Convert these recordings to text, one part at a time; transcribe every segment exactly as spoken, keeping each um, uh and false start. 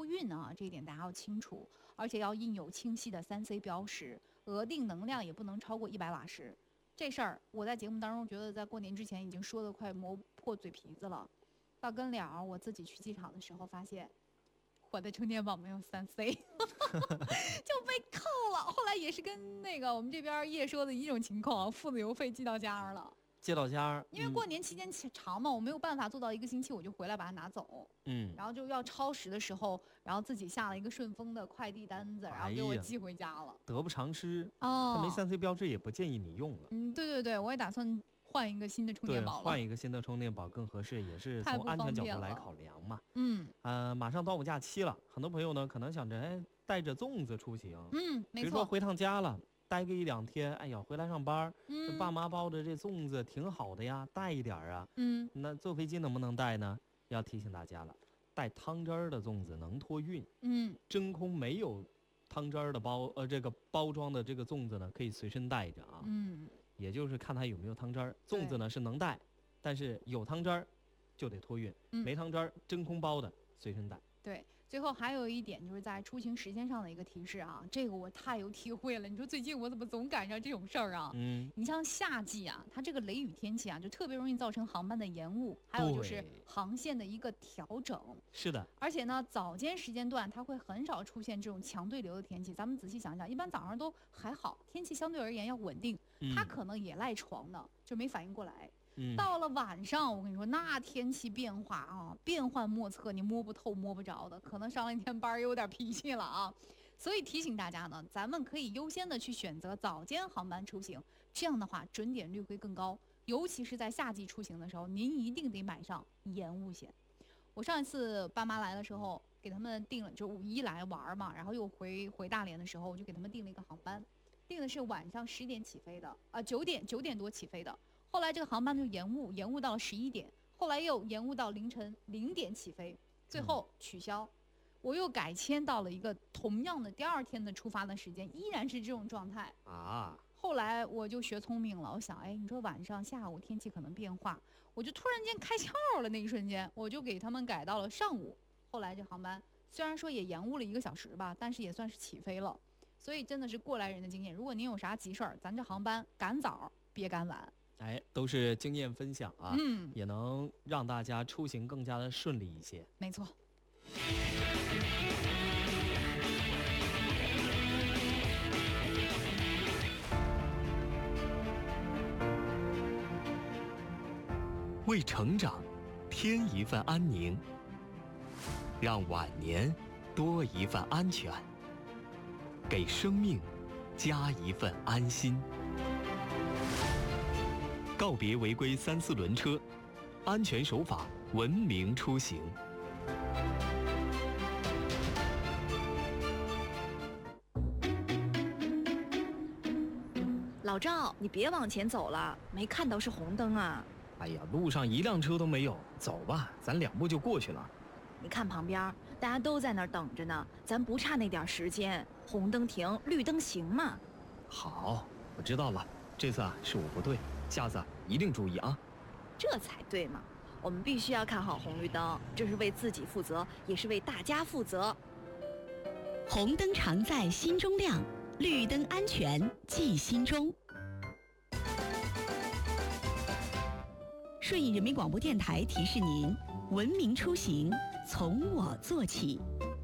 托运啊，这一点大家要清楚，而且要印有清晰的三 C 标识，额定能量也不能超过一百瓦时。这事儿我在节目当中觉得在过年之前已经说的快磨破嘴皮子了，到跟了我自己去机场的时候发现我的充电宝没有三 C 就被扣了。后来也是跟那个我们这边业说的一种情况，付的邮费寄到家了。 寄到家， 因为过年期间长嘛，我没有办法做到一个星期我就回来把它拿走。 嗯， 然后就要超时的时候，然后自己下了一个顺丰的快递单子，然后给我寄回家了。 哎、得不偿失哦， 它没三 C 标志也不建议你用了。 嗯，对对对，我也打算换一个新的充电宝了。 换一个新的充电宝更合适，也是从安全角度来考量嘛。 嗯， 呃，马上端午假期了，很多朋友呢可能想着，哎，带着粽子出行。 嗯，没错。 比如说回趟家了。待个一两天，哎呀，回来上班， 嗯， 爸妈包的这粽子挺好的呀，带一点啊。 嗯， 那坐飞机能不能带呢？要提醒大家了，带汤汁儿的粽子能托运。 嗯， 真空没有汤汁儿的包，呃，这个包装的这个粽子呢，可以随身带着啊。 嗯， 也就是看它有没有汤汁儿。粽子呢是能带，但是有汤汁儿就得托运， 嗯、 没汤汁儿真空包的随身带。 对，最后还有一点就是在出行时间上的一个提示啊，这个我太有体会了。你说最近我怎么总赶上这种事儿啊？ 嗯， 你像夏季啊，它这个雷雨天气啊，就特别容易造成航班的延误，还有就是航线的一个调整。 是的， 而且呢，早间时间段它会很少出现这种强对流的天气。咱们仔细想想，一般早上都还好，天气相对而言要稳定，它可能也赖床呢，就没反应过来。 嗯， 到了晚上，我跟你说，那天气变化啊，变幻莫测，你摸不透、摸不着的，可能上了一天班有点脾气了啊。所以提醒大家呢，咱们可以优先的去选择早间航班出行，这样的话准点率会更高。尤其是在夏季出行的时候，您一定得买上延误险。我上一次爸妈来的时候，给他们订了，就五一来玩嘛，然后又回回大连的时候，我就给他们订了一个航班，订的是晚上十点起飞的，啊，九点九点多起飞的。后来这个航班就延误，延误到了十一点，后来又延误到凌晨零点起飞，最后取消。嗯、我又改签到了一个同样的第二天的出发的时间，依然是这种状态啊。 后来我就学聪明了，我想，哎，你说晚上下午天气可能变化，我就突然间开窍了，那一瞬间我就给他们改到了上午。后来这航班虽然说也延误了一个小时吧，但是也算是起飞了。所以真的是过来人的经验，如果您有啥急事儿，咱这航班赶早别赶晚。 哎，都是经验分享啊， 嗯， 也能让大家出行更加的顺利一些。 没错。 为成长添一份安宁，让晚年多一份安全，给生命加一份安心。告别违规三四轮车，安全守法，文明出行。 老赵，你别往前走了，没看到是红灯啊！ 哎呀，路上一辆车都没有，走吧，咱两步就过去了。 你看旁边，大家都在那儿等着呢，咱不差那点时间，红灯停，绿灯行嘛。 好，我知道了，这次啊是我不对。下次一定注意啊！ 这才对嘛！我们必须要看好红绿灯，这是为自己负责，也是为大家负责。 红灯常在心中亮，绿灯安全记心中。顺义人民广播电台提示您：文明出行从我做起。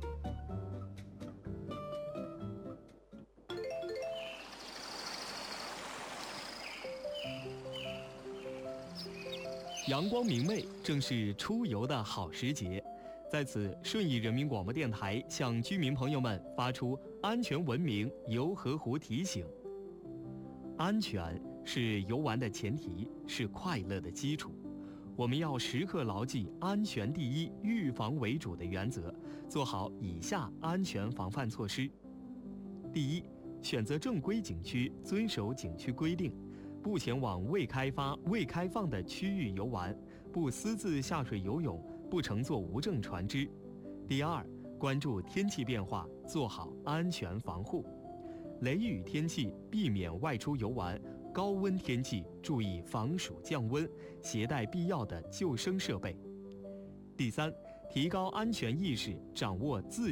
阳光明媚，正是出游的好时节。在此，顺义人民广播电台向居民朋友们发出安全文明游河湖提醒。安全是游玩的前提，是快乐的基础。我们要时刻牢记安全第一、预防为主的原则，做好以下安全防范措施。第一，选择正规景区，遵守景区规定。不前往未开发、未开放的区域游玩，不私自下水游泳，不乘坐无证船只。第二，关注天气变化，做好安全防护。雷雨天气避免外出游玩，高温天气注意防暑降温，携带必要的救生设备。第三，提高安全意识，掌握自